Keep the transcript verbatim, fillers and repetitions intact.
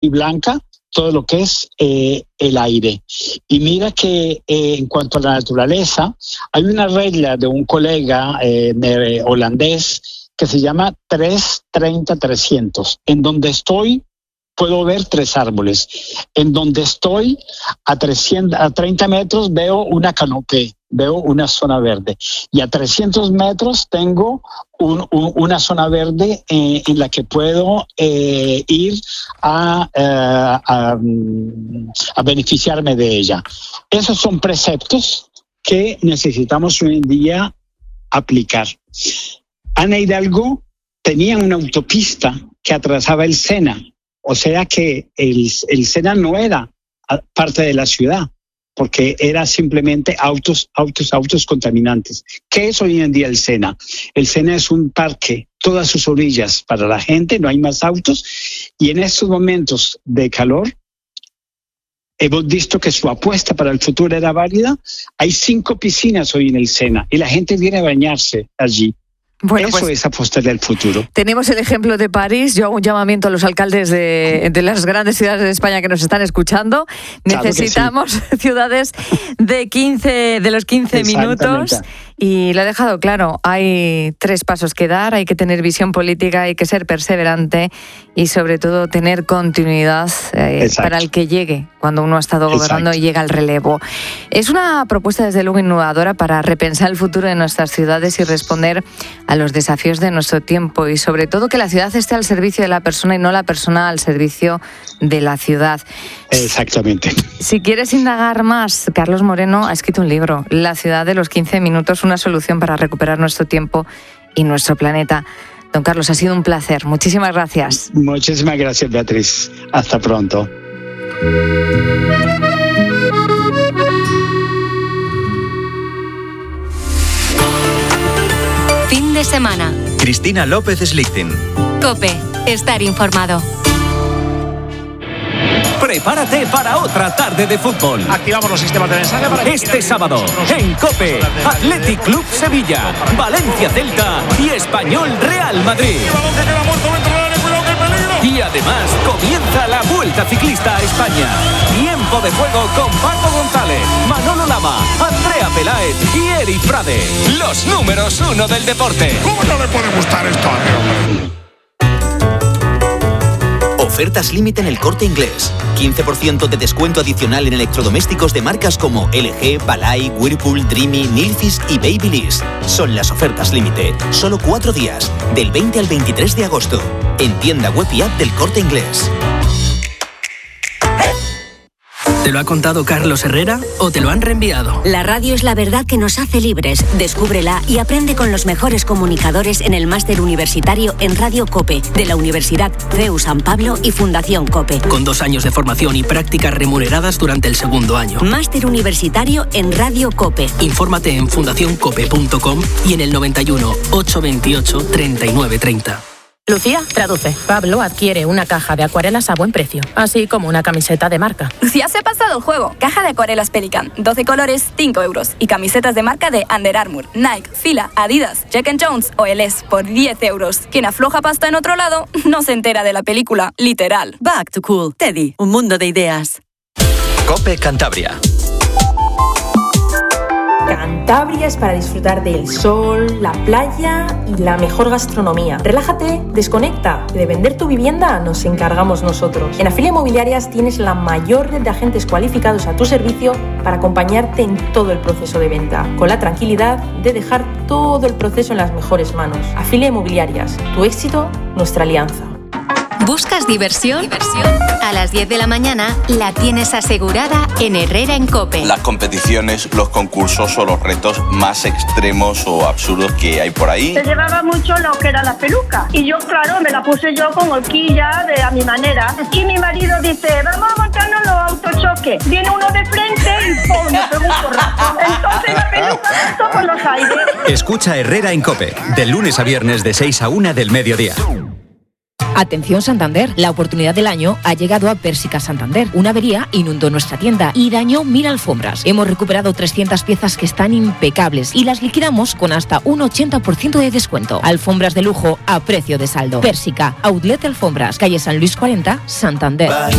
y blanca todo lo que es eh, el aire. Y mira que eh, en cuanto a la naturaleza, hay una regla de un colega eh, holandés que se llama tres treinta trescientos. En donde estoy puedo ver tres árboles. En donde estoy a, trescientos, a treinta metros veo una canopé, veo una zona verde. Y a trescientos metros tengo un, un, una zona verde eh, en la que puedo eh, ir a, eh, a, a beneficiarme de ella. Esos son preceptos que necesitamos hoy en día aplicar. Ana Hidalgo tenía una autopista que atravesaba el Sena, o sea que el, el Sena no era parte de la ciudad, porque era simplemente autos, autos, autos contaminantes. ¿Qué es hoy en día el Sena? El Sena es un parque, todas sus orillas para la gente, no hay más autos, y en estos momentos de calor hemos visto que su apuesta para el futuro era válida. Hay cinco piscinas hoy en el Sena y la gente viene a bañarse allí. Bueno, Eso pues, es apostarle al futuro. Tenemos el ejemplo de París. Yo hago un llamamiento a los alcaldes de, de las grandes ciudades de España que nos están escuchando. Claro, necesitamos sí. ciudades de quince, de los quince minutos. Y lo he dejado claro, hay tres pasos que dar, hay que tener visión política, hay que ser perseverante y sobre todo tener continuidad eh, para el que llegue cuando uno ha estado gobernando. Exacto. Y llega el relevo. Es una propuesta desde luego innovadora para repensar el futuro de nuestras ciudades y responder a los desafíos de nuestro tiempo y sobre todo que la ciudad esté al servicio de la persona y no la persona al servicio de la ciudad. Exactamente. Si quieres indagar más, Carlos Moreno ha escrito un libro, La ciudad de los quince minutos, una solución para recuperar nuestro tiempo y nuestro planeta. Don Carlos, ha sido un placer. Muchísimas gracias. Muchísimas gracias, Beatriz. Hasta pronto. Fin de semana. Cristina López Slichting. COPE. Estar informado. Prepárate para otra tarde de fútbol. Activamos los sistemas de mensaje para que este sábado en COPE, Athletic Club Sevilla, Valencia Celta y Español Real Madrid. Y además comienza la Vuelta Ciclista a España. Tiempo de juego con Paco González, Manolo Lama, Andrea Peláez y Eric Frade. Los números uno del deporte. ¿Cómo no le puede gustar esto a mi hombre? Ofertas límite en El Corte Inglés. quince por ciento de descuento adicional en electrodomésticos de marcas como L G, Balay, Whirlpool, Dreamy, Nilfisk y Babyliss. Son las ofertas límite. Solo cuatro días, del veinte al veintitrés de agosto. En tienda web y app del Corte Inglés. ¿Te lo ha contado Carlos Herrera o te lo han reenviado? La radio es la verdad que nos hace libres. Descúbrela y aprende con los mejores comunicadores en el máster universitario en Radio COPE de la Universidad C E U San Pablo y Fundación COPE. Con dos años de formación y prácticas remuneradas durante el segundo año. Máster universitario en Radio COPE. Infórmate en fundación cope punto com y en el noventa y uno, ochocientos veintiocho, treinta y nueve treinta. Lucía, traduce. Pablo adquiere una caja de acuarelas a buen precio, así como una camiseta de marca. Lucía se ha pasado el juego. Caja de acuarelas Pelican, doce colores, cinco euros. Y camisetas de marca de Under Armour, Nike, Fila, Adidas, Jack and Jones o Eles por diez euros. Quien afloja pasta en otro lado no se entera de la película, literal. Back to Cool. Teddy, un mundo de ideas. COPE Cantabria. Cantabria es para disfrutar del sol, la playa y la mejor gastronomía. Relájate, desconecta. De vender tu vivienda nos encargamos nosotros. En Afilia Inmobiliarias tienes la mayor red de agentes cualificados a tu servicio para acompañarte en todo el proceso de venta, con la tranquilidad de dejar todo el proceso en las mejores manos. Afilia Inmobiliarias, tu éxito, nuestra alianza. ¿Buscas diversión? ¿Diversión? A las diez de la mañana la tienes asegurada en Herrera en COPE. Las competiciones, los concursos o los retos más extremos o absurdos que hay por ahí. Se llevaba mucho lo que era la peluca y yo, claro, me la puse yo con horquilla de a mi manera. Y mi marido dice, vamos a montarnos los autochoques. Viene uno de frente y ¡pum! Me pegó un porrazo. Entonces la peluca saltó por los aires. Escucha Herrera en COPE, de lunes a viernes de seis a una del mediodía. Atención Santander, la oportunidad del año ha llegado a Pérsica Santander. Una avería inundó nuestra tienda y dañó mil alfombras. Hemos recuperado trescientas piezas que están impecables y las liquidamos con hasta un ochenta por ciento de descuento. Alfombras de lujo a precio de saldo. Pérsica, Outlet Alfombras, calle San Luis cuarenta, Santander.